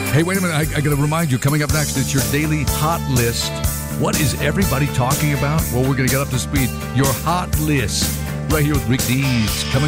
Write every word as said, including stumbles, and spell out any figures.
Hey, wait a minute. I, I got to remind you, coming up next, it's your daily hot list. What is everybody talking about? Well, we're going to get up to speed. Your hot list right here with Rick Dees coming